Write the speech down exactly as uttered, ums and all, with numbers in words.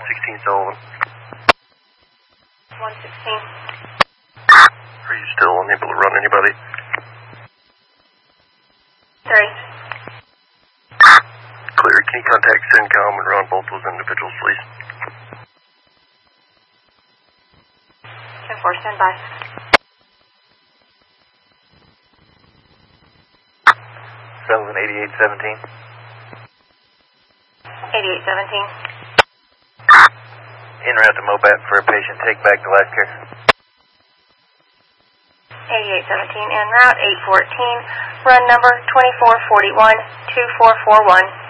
sixteen Sullivan. one sixteen. Are you still unable to run anybody? three. Clear. Can you contact CENTCOM and run both those individuals, please? ten four, stand by. Sullivan eighty-eight seventeen. eighty-eight seventeen. En route to MOBAT for a patient. Take back to life care. eighty-eight seventeen en route, eight fourteen. Run number twenty-four forty-one, two four four one.